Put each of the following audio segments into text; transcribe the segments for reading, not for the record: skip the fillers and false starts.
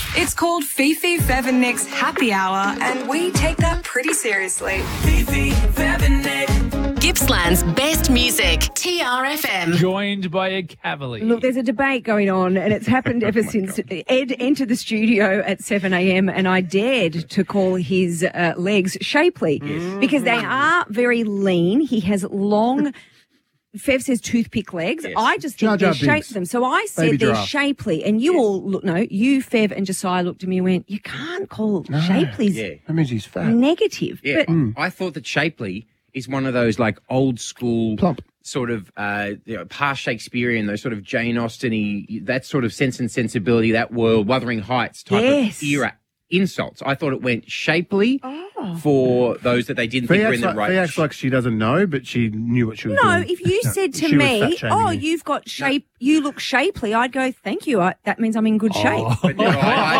It's called Fifi, Fev and Nick's Happy Hour, and we take that pretty seriously. Fifi, Fev and Nick. Gippsland's best music, TRFM. Joined by a cavalier. Look, there's a debate going on, and it's happened ever since Ed entered the studio at 7 a.m. and I dared to call his legs shapely because they are very lean. He has long... Fev says toothpick legs. Yes. I just think they shape them. So I said Baby they're giraffe. shapely. And you all look, no, you, Fev and Josiah looked at me and went, you can't call shapely's Yeah. That means he's fat. negative. Yeah, But I thought that shapely is one of those like old school Plump. sort of past Shakespearean, those sort of Jane Austen-y, that sort of Sense and Sensibility, that world, Wuthering Heights type Yes. of era insults. I thought it went shapely for those that they didn't think were in the right. Fee acts like she doesn't know, but she knew what she was no, doing. if you said to she was me, fat-shaming oh, you. you've got shape, you look shapely, I'd go, thank you. That means I'm in good shape. But no,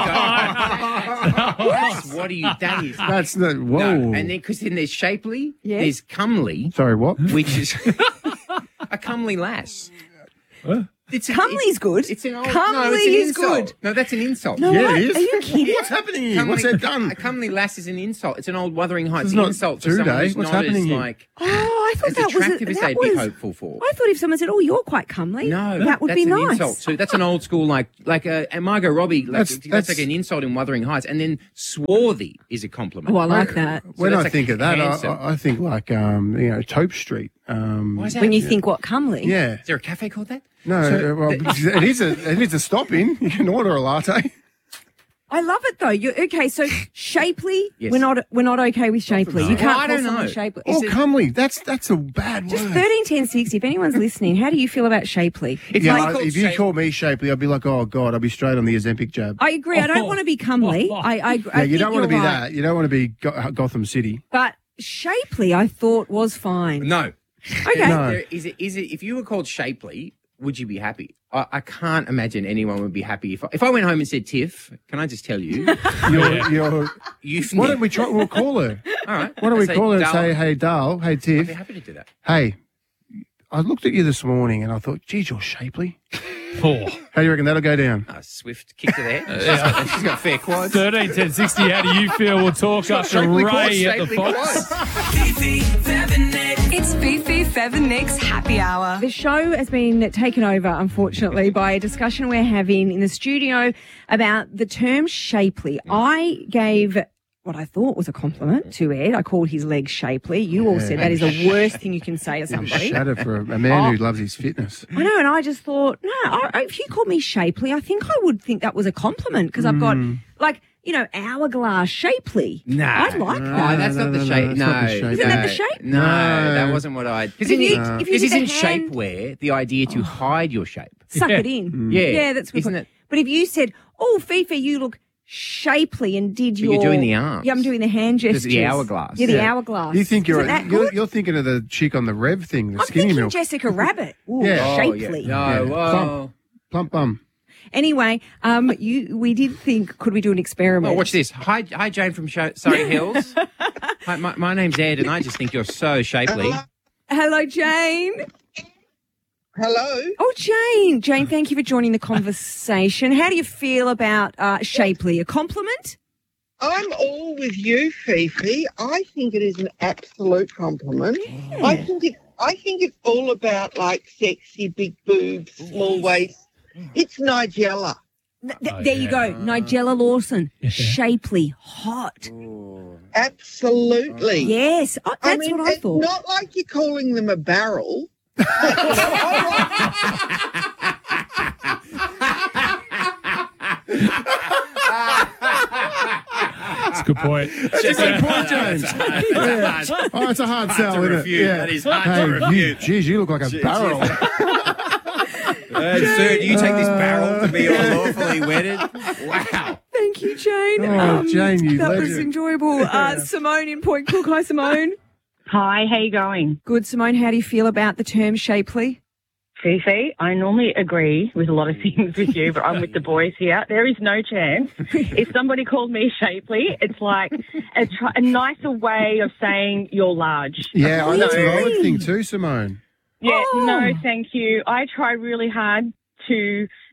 that's, what are you? That is. That's the whoa. No. And then because then there's shapely, Yes. there's comely, Sorry, what? which is a comely lass. Comely's good. It's an old, Comely it's an is insult. good. No, that's an insult. No, Yeah, what? it is. Are you kidding? What's happening here? What's that done? A comely lass is an insult. It's an old Wuthering Heights is not insult for Two someone Day. who's What's not happening as here? like Oh, I thought as that was attractive as they'd be was. hopeful for. I thought if someone said, "Oh, you're quite comely," No, that would that's be an nice. insult too. That's an old school like and Margot Robbie. Like, That's that's like an insult in Wuthering Heights, and then swarthy is a compliment. Oh, I like that. When that's I like think of that, handsome. I think like Tope Street. Why is that? When you think what comely, Yeah. Is there a cafe called that? No, well, it is a stop in. You can order a latte. I love it though. You okay? So shapely, Yes. we're not okay with shapely. You Well, can't I call don't someone know. shapely. Oh, comely. That's a bad Just word. 13, 10, 60. If anyone's listening, how do you feel about shapely? If Yeah, you called if you shape- call me shapely, I'd be like, oh God, I'd be straight on the Ozempic jab. I agree. I don't want to be comely. I Yeah, you think don't want to you're be right. that. You don't want to be Gotham City. But shapely, I thought was fine. No. Okay. No. Is it? If you were called shapely, would you be happy? I can't imagine anyone would be happy if I went home and said, Tiff, can I just tell you, you've Why don't we try? We'll call her. All right. Why don't we Say, call her and "Darl, say, hey, Dal, hey, I'd be Tiff, happy to do that. hey, I looked at you this morning and I thought, geez, you're shapely. Oh. How do you reckon that'll go down? A swift kick to the head. She's got fair quads. 13, 10, 60. How do you feel? We'll talk after Shapely Ray quads, at the shapely Fox. quads. Fifi, Fev and Nick. It's Fifi, Fev and Nick's Happy Hour. The show has been taken over, unfortunately, by a discussion we're having in the studio about the term shapely. I gave what I thought was a compliment to Ed. I called his legs shapely. You all said that is the worst thing you can say to somebody. Shatter for a man who loves his fitness. I know, and I just thought, no, if you called me shapely, I think I would think that was a compliment because I've got, like, hourglass shapely. Nah. I like No, that. that's not the shape. it's No. not the shape. Isn't that the shape? No, No. that wasn't what I... Because If you did isn't the hand- shapewear the idea to hide your shape? Suck Yeah. it in. Yeah. Yeah, that's what Isn't it? But if you said, oh, Fifi, you look shapely and did But you're doing the arms. Yeah, I'm doing the hand gestures. the hourglass. Yeah, the Yeah. hourglass. You think Isn't that good? you're thinking of the chick on the Rev thing, the I'm skinny thinking milk. Jessica Rabbit. Ooh, Yeah. shapely. No, Yeah. well... Plump bum. Anyway, we did think, could we do an experiment? Oh, watch this. Hi, Jane from Surrey Hills. Hi, my name's Ed, and I just think you're so shapely. Hello, Jane. Hello. Oh, Jane. Jane, thank you for joining the conversation. How do you feel about shapely? A compliment? I'm all with you, Fifi. I think it is an absolute compliment. I think it's all about like sexy, big boobs, small waist. It's Nigella. There you go. Nigella Lawson. Shapely. Hot. Absolutely. Yes. Oh, that's what I it's thought. not like you're calling them a barrel. That's a good point. That's a good point, James. Oh, it's a hard sell, to isn't refute. it? Yeah. That is hard to refute. Geez, you look like a barrel. Sir, do you take this barrel to be unlawfully wedded? Wow. Thank you, Jane. Oh, Jane, you That was legend. enjoyable. Simone in Point Cook. Hi, Simone. Hi, how you going? Good, Simone. How do you feel about the term shapely? Fifi, I normally agree with a lot of things with you, but I'm with the boys here. There is no chance. If somebody called me shapely, it's like a nicer way of saying you're large. Yeah, I that's what I would Really? think too, Simone. Yeah, Oh. no, thank you. I try really hard to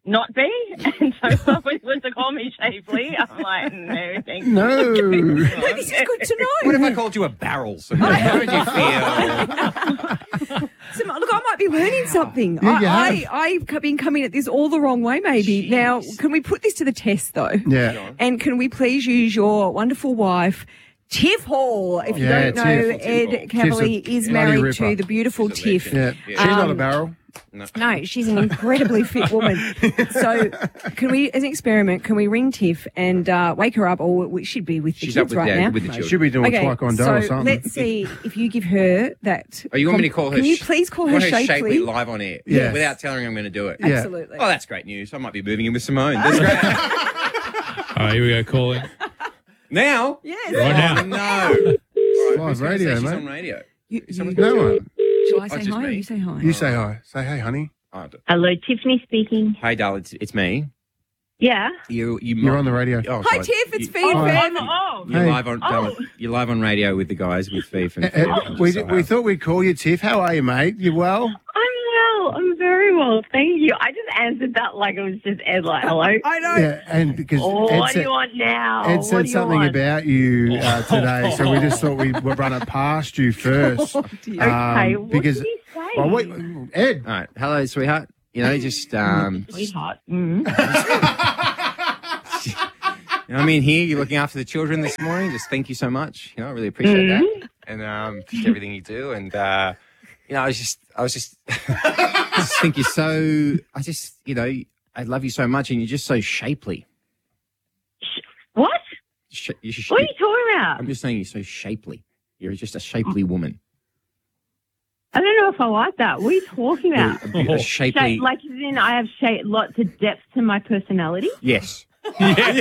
not be. And so someone was to call me shapely. I'm like, no, thank you. No. This is good to know. What if I called you a barrel? So how would you feel? So, look, I might be learning something. Yeah, you I've been coming at this all the wrong way, maybe. Now, can we put this to the test, though? Yeah. And can we please use your wonderful wife, Tiff Hall? If you Yeah, don't know, Tiff. Ed Cavalier Tiff's a is bloody married ripper. to the beautiful Tiff. Yeah. She's not a barrel. No, she's an incredibly fit woman. So, can we, as an experiment, can we ring Tiff and wake her up, or she'd be with the She's kids up with, right now? with the children. Should be doing Okay, Taekwondo so or something. let's see if you give her that. Oh, you want me to call her? Can you please call her Shapely? live on air? Yes. Without telling her I'm going to do it. Yeah. Absolutely. Oh, that's great news. I might be moving in with Simone. That's great. All right, here we go, calling. Now? Yes. Right now. No. Live radio, She's mate. on radio. No one. Shall I say just hi or me. you say hi? You say hi. Say, hey, honey. Hello, Tiffany speaking. Hey, darling, it's me. Yeah. You're on the radio. Oh, Hi, sorry. Tiff. It's You- Fee and Fab. You're Hey. live on. You're live on radio with the guys with Thief and. We thought we'd call you, Tiff. How are you, mate? You well? I'm well. I'm very well. Thank you. I just answered that like it was just Ed, like, hello. I know. Yeah, and because Oh, Ed what do said, you want now? Ed What said do you something want? about you today, so we just thought we'd run it past you first. Okay, what because did he say? well, wait, Ed. All right. Hello, sweetheart. You know, just Sweetheart. Mm. I mean, here you're looking after the children this morning. Just thank you so much. You know, I really appreciate that, and just everything you do. And you know, I was just, I just think you're so. I love you so much, and you're just so shapely. What? What What are you talking about? I'm just saying you're so shapely. You're just a shapely woman. I don't know if I like that. What are you talking about? A shapely. Shape, like, as in I have lots of depth to my personality. Yes. Hang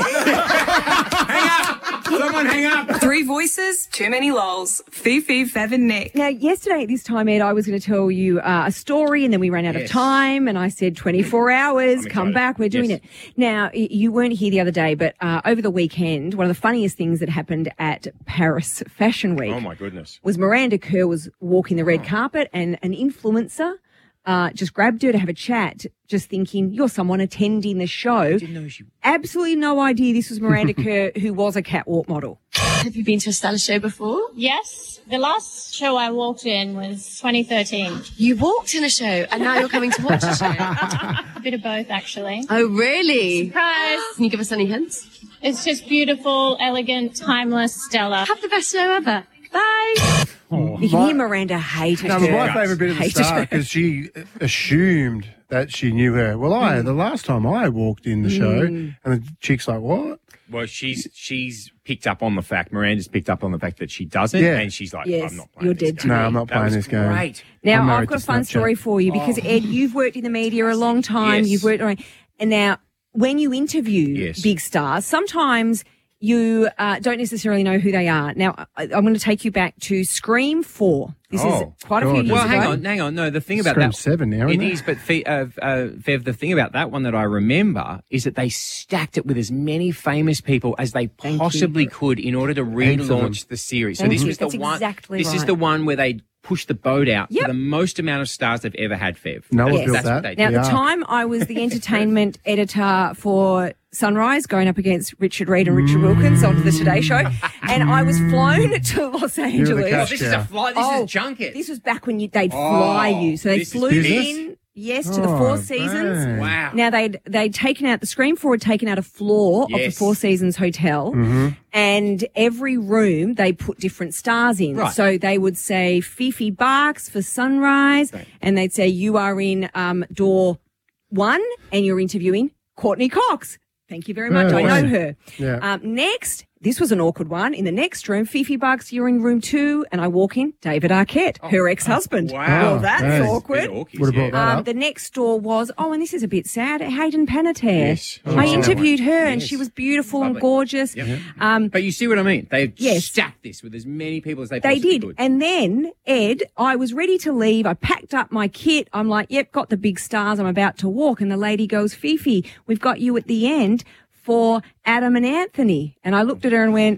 up! Someone hang up! 3 voices, too many lols. Fifi, Fev and Nick. Now, yesterday at this time, Ed, I was going to tell you a story, and then we ran out of Yes. time, and I said 24 hours, I'm come excited. back, we're doing Yes. it. Now, you weren't here the other day, but over the weekend, one of the funniest things that happened at Paris Fashion Week Oh my goodness. was Miranda Kerr was walking the red carpet, and an influencer just grabbed her to have a chat, just thinking, you're someone attending the show. Didn't know she. Absolutely no idea this was Miranda Kerr, who was a catwalk model. Have you been to a stylish show before? Yes. The last show I walked in was 2013. You walked in a show and now you're coming to watch a show. A bit of both, actually. Oh, really? Surprise! Can you give us any hints? It's just beautiful, elegant, timeless, stellar. Have the best show ever. Bye. You can hear Miranda hated No, her. but my favourite bit at the Hated start her. because she assumed that she knew her. Well, the last time I walked in the show, and the chick's like, "What?" Well, she's picked up on the fact. Miranda's picked up on the fact that she doesn't, Yeah. and she's like, Yes, "I'm not playing you're this dead game." to No, me. I'm not That playing was this game. Great. Now, I'm I've married got a to fun Snapchat. story for you because, Ed, you've worked in the media a long time. Yes. You've worked on, and now when you interview Yes. big stars, sometimes you don't necessarily know who they are. Now, I'm going to take you back to Scream 4. This is Oh, quite a few God. years Well, ago. hang on. No, the thing about Scream that 7 now, it isn't it? is, but Fev, the thing about that one that I remember is that they stacked it with as many famous people as they you. possibly could in order to Heaps of them. relaunch the series. Thank so this you. was the That's one. exactly this is right. the one where they pushed the boat out Yep. for the most amount of stars they've ever had. Fev. Noah Yes. built That's what that. they Now, did. at the time, I was the entertainment editor for Sunrise, going up against Richard Reed and Richard Wilkins onto the Today Show, and I was flown to Los Angeles. cash This is cow. a flight. This is junket. This was back when they'd fly you. So they this is flew business? in, yes, to the Oh, Four Seasons. man. Wow. Now they'd taken out the Scream 4 had taken out a floor of the Yes. Four Seasons Hotel, and every room they put different stars in. Right. So they would say Fifi Barks for Sunrise, and they'd say you are in door 1, and you're interviewing Courtney Cox. Thank you very much. Oh, I wow. know her. Yeah. Next, this was an awkward one. In the next room, Fifi Bucks, you're in room 2, and I walk in, David Arquette, her ex-husband. wow. Well, that's Hey. awkward. Bit awkward, Would have yeah. brought that up. The next door was, and this is a bit sad, Hayden Panettiere. Yes. Oh, I I've seen that interviewed one. her, and Yes. she was beautiful and Lovely. gorgeous. But you see what I mean? They've Yes. stacked this with as many people as they They possibly did. could. And then, Ed, I was ready to leave. I packed up my kit. I'm like, yep, got the big stars. I'm about to walk. And the lady goes, Fifi, we've got you at the end for Adam and Anthony. And I looked at her and went,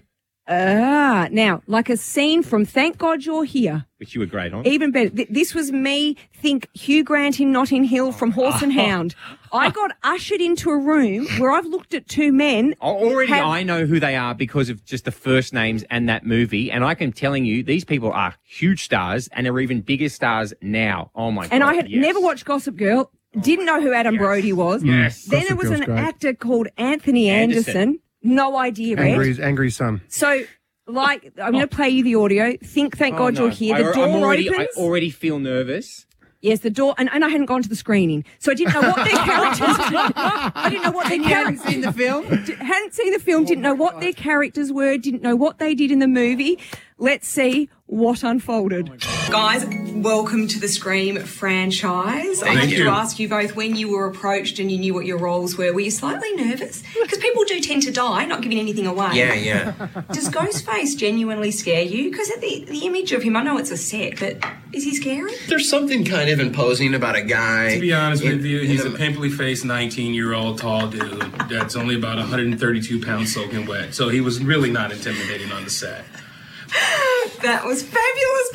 Now, like a scene from Thank God You're Here. Which you were great on. Even better. This was me, think Hugh Grant in Notting Hill from Horse and Hound. I got ushered into a room where I've looked at two men. I know who they are because of just the first names and that movie. And I can telling you, these people are huge stars and are even bigger stars now. Oh, my God. And I had never watched Gossip Girl. Didn't know who Adam Brody was. Yes. Then Gossip there was Girl's an great. actor called Anthony Anderson. No idea, Red. Angry Son. So, like, I'm going to play you the audio. Thank God no. you're here. The door opens. I already feel nervous. Yes, the door, and I hadn't gone to the screening, so I didn't know what their characters. I didn't know what their characters. Hadn't seen the film. Hadn't seen the film. Didn't know what their characters were. Didn't know what they did in the movie. Let's see what unfolded. Guys, welcome to the Scream franchise. I have to ask you both, when you were approached and you knew what your roles were you slightly nervous? Because people do tend to die, not giving anything away. Yeah. Does Ghostface genuinely scare you? Because the image of him, I know it's a set, but is he scary? There's something kind of imposing about a guy. To be honest with you, he's a pimply faced 19-year-old tall dude that's only about 132 pounds soaking wet. So he was really not intimidating on the set. That was fabulous,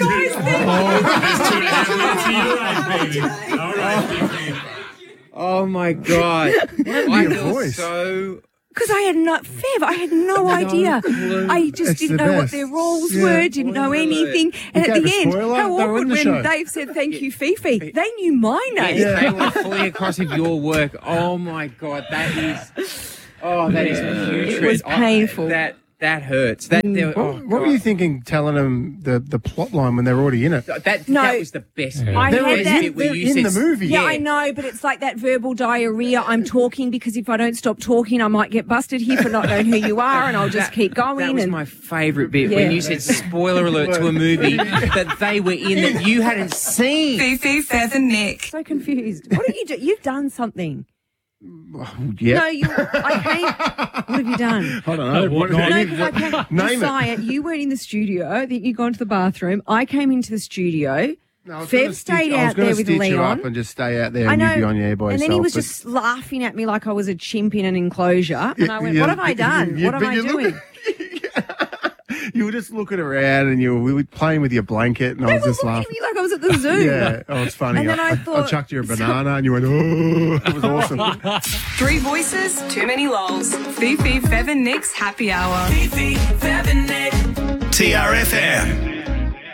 guys. All right, Oh, my God. I feel so... Because I had I had no idea. I just It's didn't the know what best. their roles Yeah. were, didn't know anything. And at gave the a end, spoiler? how They were awkward in the when show. Dave said, thank you, Fifi. They knew my name. Yes, they were fully across of your work. Oh, my God. That is putrid. It was painful. That hurts. That What were you thinking telling them the plot line when they were already in it? That was the best. I They're had that. in the movie. Yeah, I know, but it's like that verbal diarrhea. I'm talking because if I don't stop talking, I might get busted here for not knowing who you are, and I'll just keep going. That was my favourite bit when you said spoiler alert to a movie that they were in that you hadn't seen. Fifi, Feather, Nick. So confused. What did you do? You've done something. Yeah. No, I came. What have you done? I don't know. No, because I came. Name Josiah, you weren't in the studio. You'd gone to the bathroom. I came into the studio. Fev stayed out there with you Leon. up and just stay out there I and know. you'd be on your air by and yourself. then he was but- just laughing at me like I was a chimp in an enclosure. And I went, Yeah, what have I done? yeah, What am but I you look doing? You were just looking around and we were playing with your blanket and I was just laughing. Like I was at the zoo. Yeah, oh, it's funny. And then I thought- chucked you a banana and you went, oh, it was awesome. Three voices, too many lols. Fifi, Feather, Nick's happy hour. Fifi, Feather, Nick. TRFM.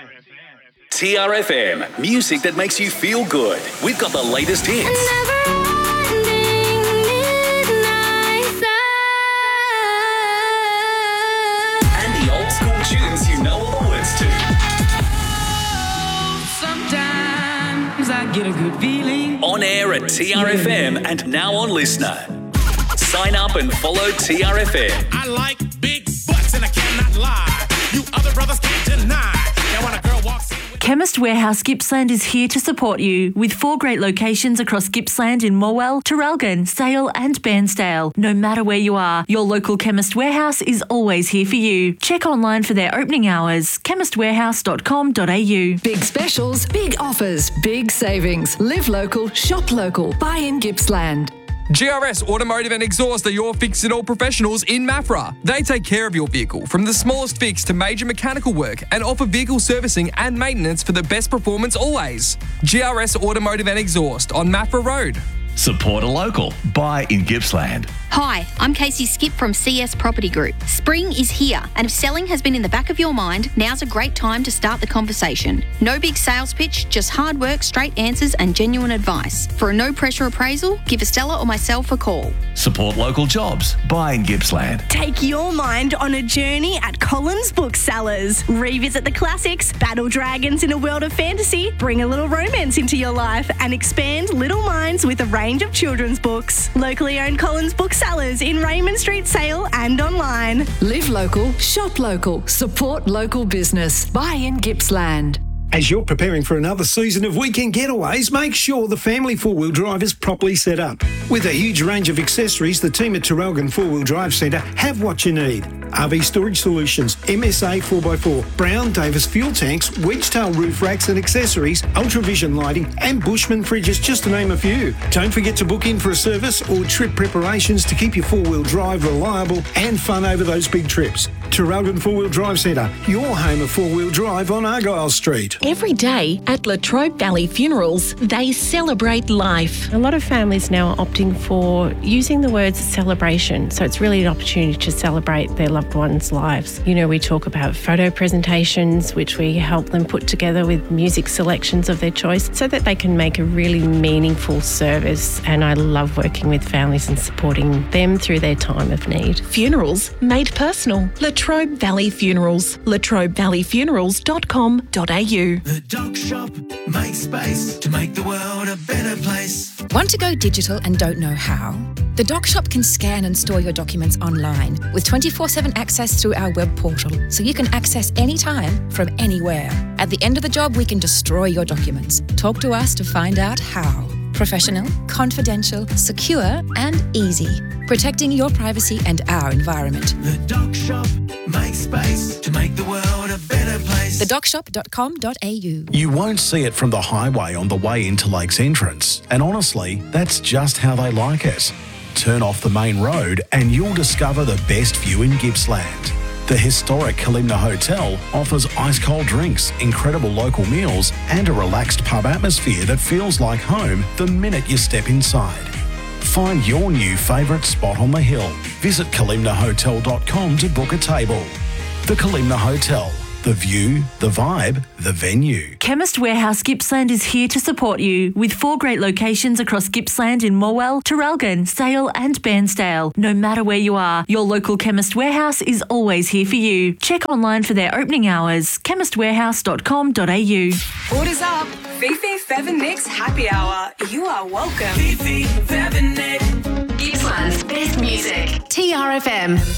TRFM. Music that makes you feel good. We've got the latest hits. And the old school tunes you know all the words to. Sometimes I get a good feeling. On air at TRFM and now on Listener. Sign up and follow TRFM. I like big butts and I cannot lie. You other brothers can't deny. Now when a girl walks in with Chemist Warehouse Gippsland is here to support you with 4 great locations across Gippsland in Morwell, Traralgon, Sale and Bairnsdale. No matter where you are, your local Chemist Warehouse is always here for you. Check online for their opening hours, chemistwarehouse.com.au. Big specials, big offers, big savings. Live local, shop local. Buy in Gippsland. GRS Automotive and Exhaust are your fix-it-all professionals in Maffra. They take care of your vehicle from the smallest fix to major mechanical work and offer vehicle servicing and maintenance for the best performance always. GRS Automotive and Exhaust on Maffra Road. Support a local. Buy in Gippsland. Hi, I'm Casey Skip from CS Property Group. Spring is here, and if selling has been in the back of your mind, now's a great time to start the conversation. No big sales pitch, just hard work, straight answers, and genuine advice. For a no-pressure appraisal, give Estella or myself a call. Support local jobs. Buy in Gippsland. Take your mind on a journey at Collins Booksellers. Revisit the classics, battle dragons in a world of fantasy, bring a little romance into your life, and expand little minds with a range of children's books. Locally owned Collins Booksellers in Raymond Street, Sale and online. Live local, shop local, support local business. Buy in Gippsland. As you're preparing for another season of weekend getaways, make sure the family four-wheel drive is properly set up. With a huge range of accessories, the team at Traralgon Four-Wheel Drive Centre have what you need. RV Storage Solutions, MSA 4x4, Brown Davis fuel tanks, Wedgetail roof racks and accessories, Ultravision lighting and Bushman fridges, just to name a few. Don't forget to book in for a service or trip preparations to keep your four-wheel drive reliable and fun over those big trips. Traralgon Four-Wheel Drive Centre, your home of four-wheel drive on Argyle Street. Every day at Latrobe Valley Funerals, they celebrate life. A lot of families now are opting for using the words celebration, so it's really an opportunity to celebrate their loved ones' lives. You know, we talk about photo presentations, which we help them put together with music selections of their choice so that they can make a really meaningful service, and I love working with families and supporting them through their time of need. Funerals made personal. Latrobe Valley Funerals. latrobevalleyfunerals.com.au. The Doc Shop makes space to make the world a better place. Want to go digital and don't know how? The Doc Shop can scan and store your documents online with 24/7 access through our web portal, so you can access anytime from anywhere. At the end of the job, we can destroy your documents. Talk to us to find out how. Professional, confidential, secure and easy. Protecting your privacy and our environment. The Doc Shop makes space to make the world a better place. thedocshop.com.au. You won't see it from the highway on the way into Lakes Entrance, and honestly, that's just how they like it. Turn off the main road and you'll discover the best view in Gippsland. The historic Kalimna Hotel offers ice-cold drinks, incredible local meals and a relaxed pub atmosphere that feels like home the minute you step inside. Find your new favourite spot on the hill. Visit kalimnahotel.com to book a table. The Kalimna Hotel. The view, the vibe, the venue. Chemist Warehouse Gippsland is here to support you with 4 great locations across Gippsland in Morwell, Traralgon, Sale and Bairnsdale. No matter where you are, your local Chemist Warehouse is always here for you. Check online for their opening hours, chemistwarehouse.com.au. Orders up. Fifi, Fev and Nick's Happy Hour. You are welcome. Fifi, Fev and Nick. Gippsland's best music. TRFM.